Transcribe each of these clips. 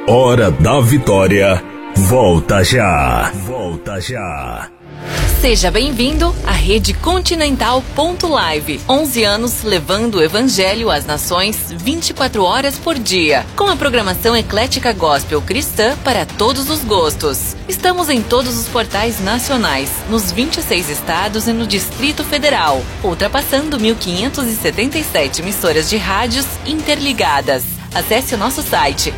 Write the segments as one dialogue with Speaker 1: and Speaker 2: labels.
Speaker 1: Hora da Vitória, volta já. Volta já.
Speaker 2: Seja bem-vindo à Rede Continental.live. 11 anos levando o Evangelho às nações 24 horas por dia. Com a programação eclética gospel cristã para todos os gostos. Estamos em todos os portais nacionais, nos 26 estados e no Distrito Federal, ultrapassando 1.577 emissoras de rádios interligadas. Acesse o nosso site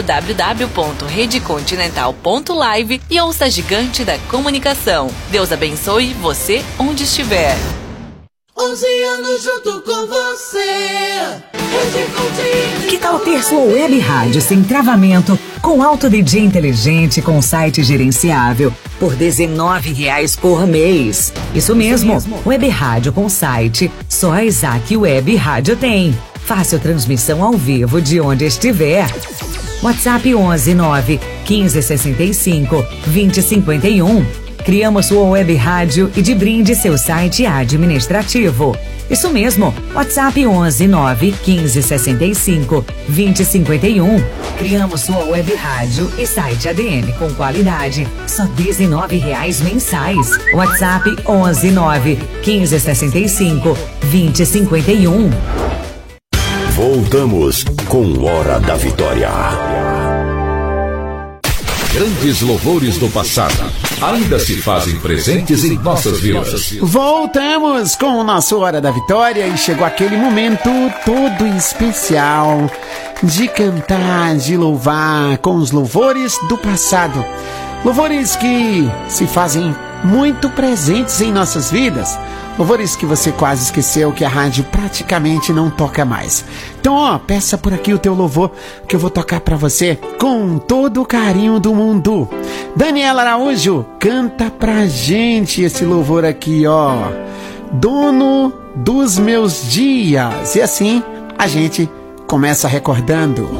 Speaker 2: www.redecontinental.live e ouça a gigante da comunicação. Deus abençoe você onde estiver.
Speaker 3: 11 anos junto com você.
Speaker 4: Que tal ter sua web rádio sem travamento, com alto DJ inteligente, com site gerenciável, por R$19 por mês? Isso mesmo, web rádio com site, só a Isaac Web Rádio tem. Fácil transmissão ao vivo de onde estiver. WhatsApp 11 9 15 65 20 51. Criamos sua web rádio e de brinde seu site administrativo. Isso mesmo, WhatsApp 11 9 15 65 20 51. Criamos sua web rádio e site ADM com qualidade, só R$19 mensais. WhatsApp 11 9 15 65 20 51.
Speaker 1: Voltamos com Hora da Vitória.
Speaker 5: Grandes louvores do passado ainda se fazem presentes em nossas vidas.
Speaker 6: Voltamos com o nosso Hora da Vitória e chegou aquele momento todo especial de cantar, de louvar com os louvores do passado. Louvores que se fazem muito presentes em nossas vidas. Louvores que você quase esqueceu, que a rádio praticamente não toca mais. Então, peça por aqui o teu louvor que eu vou tocar pra você com todo o carinho do mundo. Daniela Araújo, canta pra gente esse louvor aqui, Dono dos meus dias. E assim a gente começa recordando.